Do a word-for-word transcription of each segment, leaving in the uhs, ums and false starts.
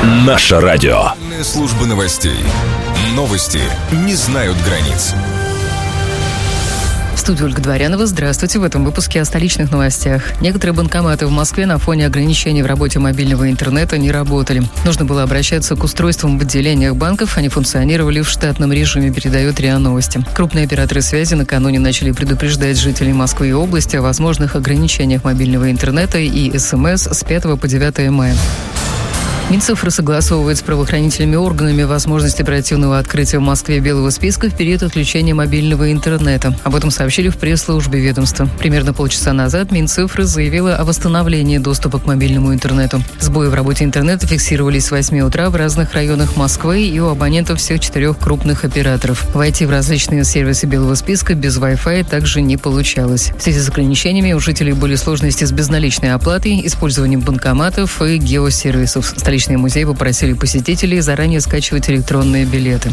Наше радио. Служба новостей. Новости не знают границ. В студии Ольга Дворянова. Здравствуйте. В этом выпуске о столичных новостях. Некоторые банкоматы в Москве на фоне ограничений в работе мобильного интернета не работали. Нужно было обращаться к устройствам в отделениях банков. Они функционировали в штатном режиме, передает РИА Новости. Крупные операторы связи накануне начали предупреждать жителей Москвы и области о возможных ограничениях мобильного интернета и СМС с пятого по девятое мая. Минцифры согласовывает с правоохранительными органами возможность оперативного открытия в Москве белого списка в период отключения мобильного интернета. Об этом сообщили в пресс-службе ведомства. Примерно полчаса назад Минцифры заявила о восстановлении доступа к мобильному интернету. Сбои в работе интернета фиксировались с восьми утра в разных районах Москвы и у абонентов всех четырех крупных операторов. Войти в различные сервисы белого списка без Wi-Fi также не получалось. В связи с ограничениями у жителей были сложности с безналичной оплатой, использованием банкоматов и геосервисов. Столичные музеи попросили посетителей заранее скачивать электронные билеты.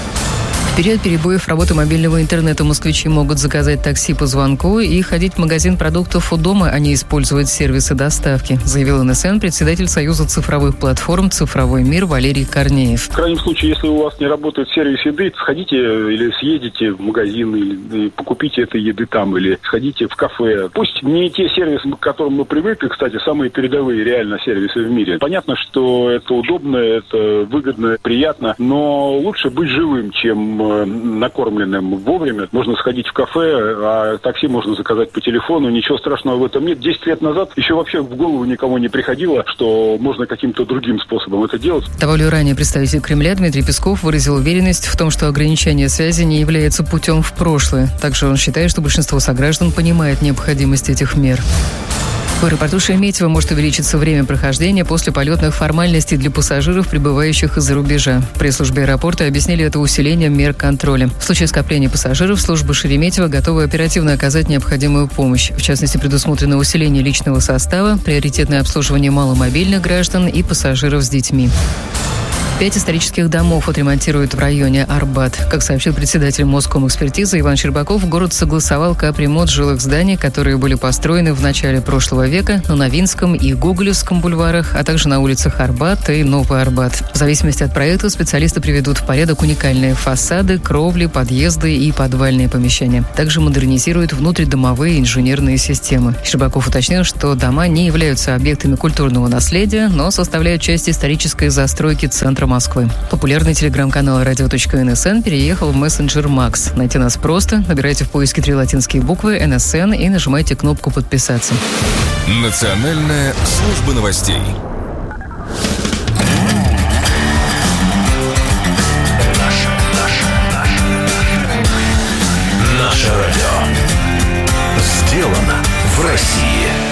В период перебоев работы мобильного интернета москвичи могут заказать такси по звонку и ходить в магазин продуктов у дома, а не использовать сервисы доставки, заявил эн эс эн председатель Союза цифровых платформ «Цифровой мир» Валерий Корнеев. В крайнем случае, если у вас не работает сервис еды, сходите или съездите в магазин, или покупите этой еды там, или сходите в кафе. Пусть не те сервисы, к которым мы привыкли, кстати, самые передовые реально сервисы в мире. Понятно, что это удобно, это выгодно, приятно, но лучше быть живым, чем накормленным вовремя. Можно сходить в кафе, а такси можно заказать по телефону. Ничего страшного в этом нет. Десять лет назад еще вообще в голову никому не приходило, что можно каким-то другим способом это делать. Добавлю, ранее представитель Кремля Дмитрий Песков выразил уверенность в том, что ограничение связи не является путем в прошлое. Также он считает, что большинство сограждан понимает необходимость этих мер. В аэропорту Шереметьево может увеличиться время прохождения после полетных формальностей для пассажиров, прибывающих из-за рубежа. В пресс-службе аэропорта объяснили это усилением мер контроля. В случае скопления пассажиров служба Шереметьево готова оперативно оказать необходимую помощь. В частности, предусмотрено усиление личного состава, приоритетное обслуживание маломобильных граждан и пассажиров с детьми. Пять исторических домов отремонтируют в районе Арбат. Как сообщил председатель Москомэкспертизы Иван Щербаков, город согласовал капремонт жилых зданий, которые были построены в начале прошлого века на Новинском и Гоголевском бульварах, а также на улицах Арбат и Новый Арбат. В зависимости от проекта специалисты приведут в порядок уникальные фасады, кровли, подъезды и подвальные помещения. Также модернизируют внутридомовые инженерные системы. Щербаков уточнил, что дома не являются объектами культурного наследия, но составляют часть исторической застройки центра Москвы. Популярный телеграм-канал радио точка эн эс эн переехал в мессенджер Макс. Найти нас просто. Набирайте в поиске три латинские буквы эн эс эн и нажимайте кнопку «Подписаться». Национальная служба новостей. Наше радио. Сделано в России.